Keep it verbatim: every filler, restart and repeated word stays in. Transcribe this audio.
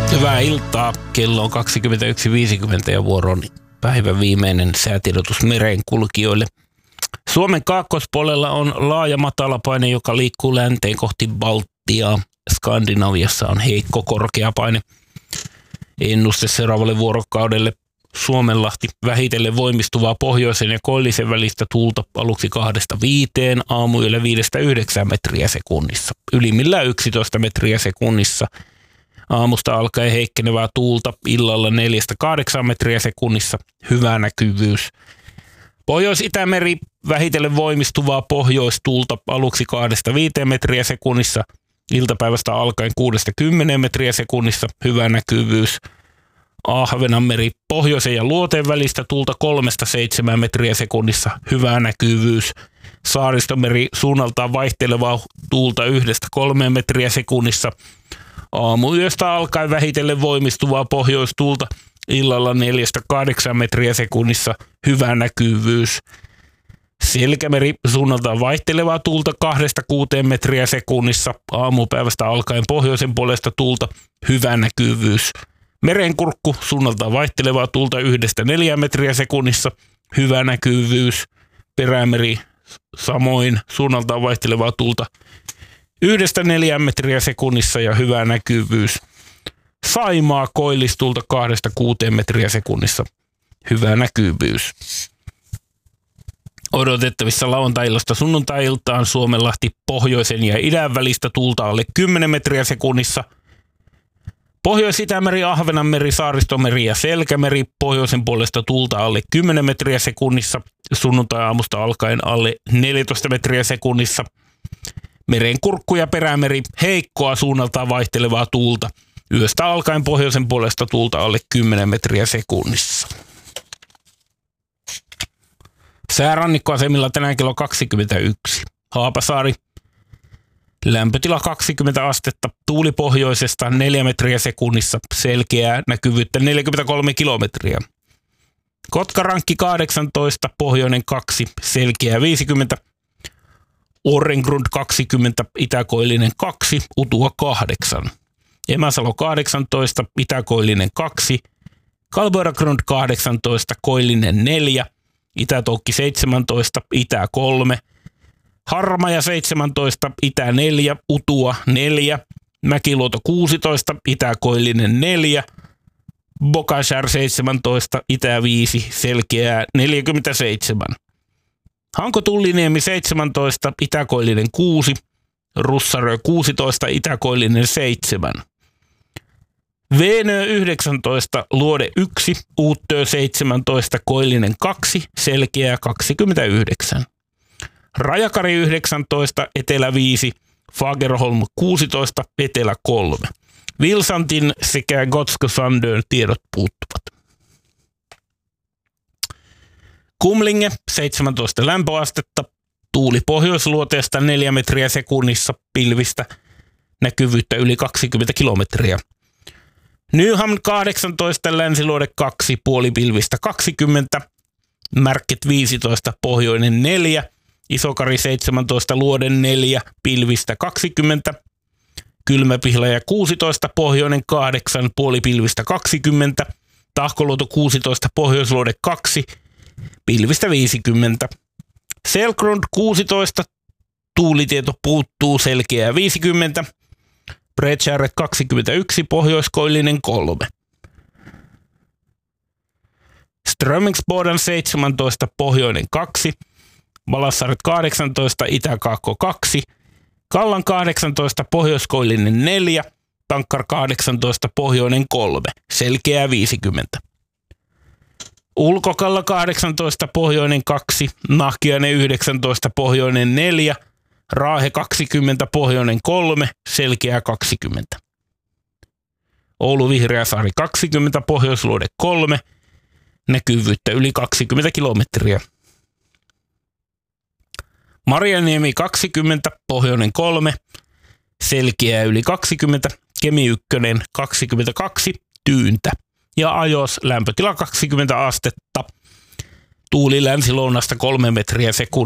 Hyvää iltaa. Kello on kaksikymmentäyksi viisikymmentä ja vuoron päivän viimeinen säätiedotus merenkulkijoille. Suomen kaakkoispuolella on laaja matalapaine, joka liikkuu länteen kohti Baltiaa. Skandinaviassa on heikko korkeapaine. Ennuste seuraavalle vuorokaudelle: Suomenlahti vähitellen voimistuvaa pohjoisen ja koillisen välistä tuulta aluksi kahdesta viiteen, aamuyöllä viidestä yhdeksään metriä sekunnissa. Ylimmillään yksitoista metriä sekunnissa. Aamusta alkaen heikkenevää tuulta, illalla neljästä kahdeksaan metriä sekunnissa, hyvä näkyvyys. Pohjois-Itämeri vähitellen voimistuvaa pohjoistuulta aluksi kahdesta viiteen metriä sekunnissa, iltapäivästä alkaen kuudesta kymmeneen metriä sekunnissa, hyvä näkyvyys. Ahvenanmeri pohjoisen ja luoteen välistä tuulta kolmesta seitsemään metriä sekunnissa, hyvä näkyvyys. Saaristomeri suunnaltaan vaihtelevaa tuulta yhdestä kolmeen metriä sekunnissa. Aamuyöstä alkaen vähitellen voimistuvaa pohjoistuulta, illalla neljästä kahdeksaan metriä sekunnissa, hyvä näkyvyys. Selkämeri suunnaltaan vaihtelevaa tuulta kahdesta kuuteen metriä sekunnissa, aamupäivästä alkaen pohjoisen puolesta tuulta, hyvä näkyvyys. Merenkurkku suunnaltaan vaihtelevaa tuulta yhdestä neljään metriä sekunnissa, hyvä näkyvyys. Perämeri samoin suunnaltaan vaihtelevaa tuulta yhdestä neljään metriä sekunnissa ja hyvä näkyvyys. Saimaa koillistulta kahdesta kuuteen metriä sekunnissa, hyvä näkyvyys. Odotettavissa lauantai-illasta sunnuntai-iltaan Suomenlahti pohjoisen ja idän välistä tuulta alle kymmenen metriä sekunnissa. Pohjois-Itämeri, Ahvenanmeri, Saaristomeri ja Selkämeri pohjoisen puolesta tuulta alle kymmenen metriä sekunnissa. Sunnuntai-aamusta alkaen alle neljätoista metriä sekunnissa. Merenkurkku ja Perämeri heikkoa suunnaltaan vaihtelevaa tuulta. Yöstä alkaen pohjoisen puolesta tuulta alle kymmenen metriä sekunnissa. Säärannikkoasemilla tänään kello kaksikymmentäyksi. Haapasaari. Lämpötila kaksikymmentä astetta. Tuuli pohjoisesta neljä metriä sekunnissa. Selkeää näkyvyyttä neljäkymmentäkolme kilometriä. Kotkarankki kahdeksantoista. Pohjoinen kaksi. Selkeää viisikymmentä. Orrengrund kaksikymmentä, itäkoillinen kaksi, Utua kahdeksan. Emäsalo kahdeksantoista, itäkoillinen kaksi. Kalvoragrund kahdeksantoista, koillinen neljä. Itätoukki seitsemäntoista, itä kolme. Harmaja seitsemäntoista, itä neljä, Utua neljä. Mäkiluoto kuusitoista, itäkoillinen neljä. Bokashär seitsemäntoista, itä viisi, selkeää neljäkymmentäseitsemän. Hanko-Tulliniemi seitsemäntoista, itäkoillinen kuusi, Russarö kuusitoista, itäkoillinen seitsemän. Veenö yhdeksäntoista, Luode yksi, Uuttö seitsemäntoista, koillinen kaksi, selkeää kaksikymmentäyhdeksän. Rajakari yhdeksäntoista, etelä viisi, Fagerholm kuusitoista, etelä kolme. Vilsantin sekä Gotsko Sandön tiedot puuttuvat. Kumlinge seitsemäntoista lämpöastetta, tuuli pohjoisluoteesta neljä metriä sekunnissa, pilvistä, näkyvyyttä yli kaksikymmentä kilometriä. Nyhamn kahdeksantoista, länsiluode kaksi, puolipilvistä kaksikymmentä, Märket viisitoista, pohjoinen neljä, Isokari seitsemäntoista, luode neljä, pilvistä kaksikymmentä, Kylmäpihlaja kuusitoista, pohjoinen kahdeksan, puolipilvistä kaksikymmentä, Tahkoluoto kuusitoista, pohjoisluode kaksi, pilvistä viisikymmentä. Selkrund kuusitoista, tuulitieto puuttuu, selkeää viisikymmentä. Bredshäret kaksikymmentäyksi, pohjoiskoillinen kolme. Strömingsboden seitsemäntoista, pohjoinen kaksi. Balassaret kahdeksantoista, itäkaakko kaksi. Kallan kahdeksantoista, pohjoiskoillinen neljä. Tankkar kahdeksantoista, pohjoinen kolme, selkeää viisikymmentä. Ulkokalla kahdeksantoista, pohjoinen kaksi, Nahkiainen yhdeksäntoista, pohjoinen neljä, Raahe kaksikymmentä, pohjoinen kolme, selkeää kaksikymmentä. Oulu Vihreäsaari kaksikymmentä, pohjoisluode kolme, näkyvyyttä yli kaksikymmentä kilometriä. Marjaniemi kaksikymmentä, pohjoinen kolme, selkeää yli kaksikymmentä, Kemi ykkönen kaksikymmentäkaksi, tyyntä. Ja Ajos lämpötila kaksikymmentä astetta, tuuli länsilounasta kolme metriä sekunnissa.